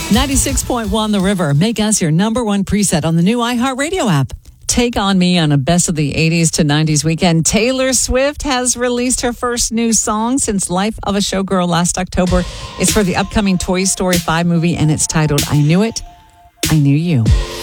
96.1 The River. Make us your number one preset on the new iHeartRadio app. Take On Me on a best of the 80s to 90s weekend. Taylor Swift has released her first new song since Life of a Showgirl last October. It's for the upcoming Toy Story 5 movie, and it's titled I Knew It, I Knew You.